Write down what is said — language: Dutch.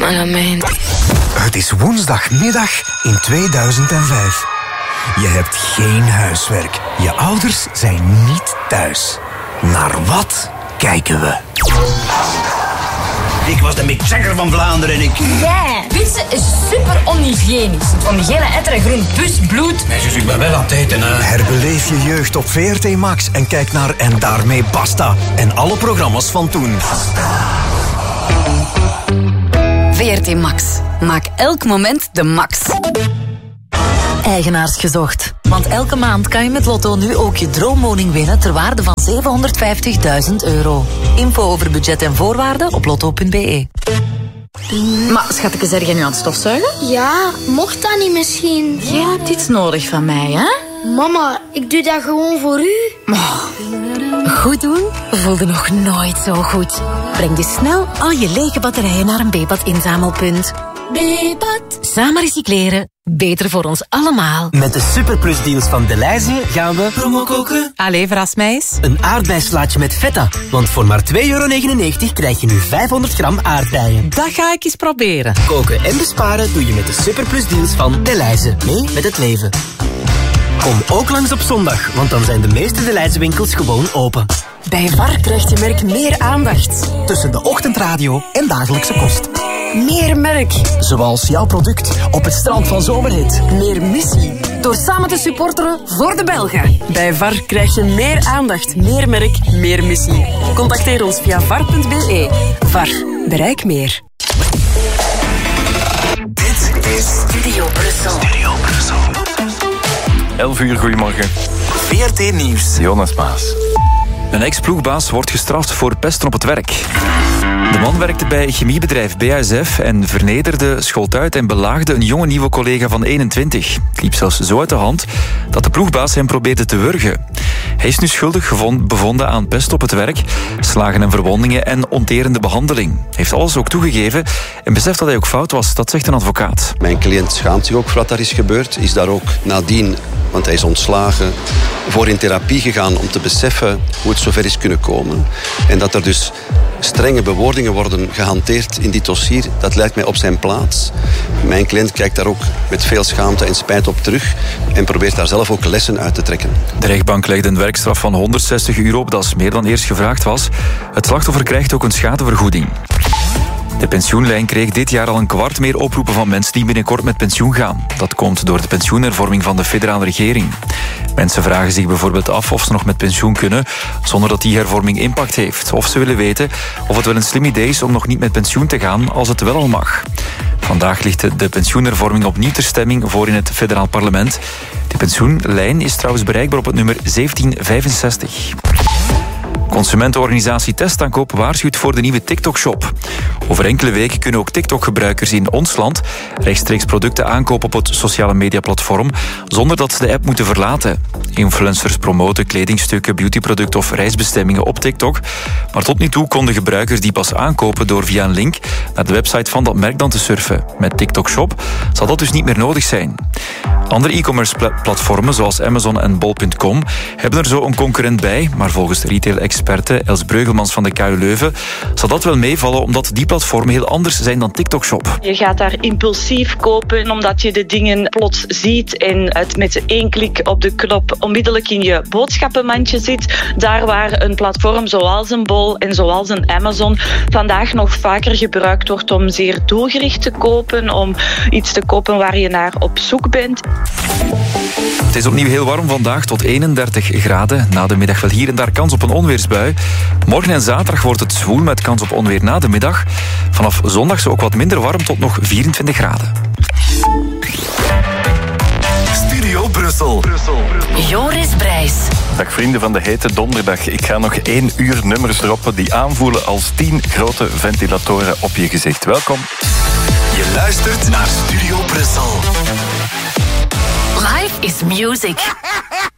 Amen. Het is woensdagmiddag in 2005. Je hebt geen huiswerk. Je ouders zijn niet thuis. Naar wat kijken we? Ik was de Mick Jagger van Vlaanderen en ik... Jij! Pizza is super onhygiënisch. Van die gele etter en groen pus, bloed. Nee, zus, ik ben wel aan het eten, hè. Herbeleef je jeugd op VRT Max en kijk naar En Daarmee Basta. En alle programma's van toen. VRT Max. Maak elk moment de max. Eigenaars gezocht. Want elke maand kan je met Lotto nu ook je droomwoning winnen ter waarde van €750.000. Info over budget en voorwaarden op lotto.be. Maar schatje, zeg jij nu aan het stofzuigen? Ja, mocht dat niet misschien? Jij hebt iets nodig van mij, hè? Mama, ik doe dat gewoon voor u. Goed doen voelde nog nooit zo goed. Breng dus snel al je lege batterijen naar een Bebat inzamelpunt. Bebat. Samen recycleren. Beter voor ons allemaal. Met de superplusdeals van Delhaize gaan we promo koken. Allee, verras mij eens. Een aardbeislaatje met feta. Want voor maar €2,99 krijg je nu 500 gram aardbeien. Dat ga ik eens proberen. Koken en besparen doe je met de superplusdeals van Delhaize. Mee met het leven. Kom ook langs op zondag, want dan zijn de meeste Delhaize winkels gewoon open. Bij VAR krijgt je merk meer aandacht. Tussen de ochtendradio en dagelijkse kost. Meer merk. Zoals jouw product op het strand van Zomerhit. Meer missie. Door samen te supporteren voor de Belgen. Bij VAR krijg je meer aandacht, meer merk, meer missie. Contacteer ons via var.be. VAR. Bereik meer. Dit is Studio Brussel. 11 uur, goedemorgen. VRT Nieuws. Jonas Maas. Een ex-ploegbaas wordt gestraft voor pesten op het werk. De man werkte bij chemiebedrijf BASF en vernederde, schold uit en belaagde een jonge nieuwe collega van 21. Het liep zelfs zo uit de hand dat de ploegbaas hem probeerde te wurgen. Hij is nu schuldig bevonden aan pest op het werk, slagen en verwondingen en onterende behandeling. Hij heeft alles ook toegegeven en beseft dat hij ook fout was, dat zegt een advocaat. Mijn cliënt schaamt zich ook voor wat daar is gebeurd, is daar ook nadien, want hij is ontslagen, voor in therapie gegaan om te beseffen hoe het zover is kunnen komen. En dat er dus strenge bewoordingen worden gehanteerd in dit dossier, dat lijkt mij op zijn plaats. Mijn cliënt kijkt daar ook met veel schaamte en spijt op terug en probeert daar zelf ook lessen uit te trekken. De rechtbank legde een werkstraf van €160 op, dat is meer dan eerst gevraagd was. Het slachtoffer krijgt ook een schadevergoeding. De pensioenlijn kreeg dit jaar al een kwart meer oproepen van mensen die binnenkort met pensioen gaan. Dat komt door de pensioenhervorming van de federale regering. Mensen vragen zich bijvoorbeeld af of ze nog met pensioen kunnen, zonder dat die hervorming impact heeft. Of ze willen weten of het wel een slim idee is om nog niet met pensioen te gaan als het wel al mag. Vandaag ligt de pensioenhervorming opnieuw ter stemming voor in het federaal parlement. De pensioenlijn is trouwens bereikbaar op het nummer 1765. Consumentenorganisatie Testaankoop waarschuwt voor de nieuwe TikTok-shop. Over enkele weken kunnen ook TikTok-gebruikers in ons land rechtstreeks producten aankopen op het sociale mediaplatform, zonder dat ze de app moeten verlaten. Influencers promoten kledingstukken, beautyproducten of reisbestemmingen op TikTok. Maar tot nu toe konden gebruikers die pas aankopen door via een link naar de website van dat merk dan te surfen. Met TikTok Shop zal dat dus niet meer nodig zijn. Andere e-commerce-platformen zoals Amazon en bol.com hebben er zo een concurrent bij, maar volgens retail-experte Els Breugelmans van de KU Leuven zal dat wel meevallen omdat die platformen heel anders zijn dan TikTok Shop. Je gaat daar impulsief kopen omdat je de dingen plots ziet en het met 1 klik op de knop onmiddellijk in je boodschappenmandje zit. Daar waar een platform zoals een Bol en zoals een Amazon vandaag nog vaker gebruikt wordt om zeer doelgericht te kopen, om iets te kopen waar je naar op zoek bent. Het is opnieuw heel warm vandaag, tot 31 graden. Na de middag wel hier en daar kans op een onweersbui. Morgen en zaterdag wordt het zwoel met kans op onweer na de middag. Vanaf zondag zo ook wat minder warm, tot nog 24 graden. Studio Brussel. Joris Brijs. Dag vrienden van de hete donderdag. Ik ga nog 1 uur nummers droppen die aanvoelen als 10 grote ventilatoren op je gezicht. Welkom. Je luistert naar Studio Brussel. Life is music.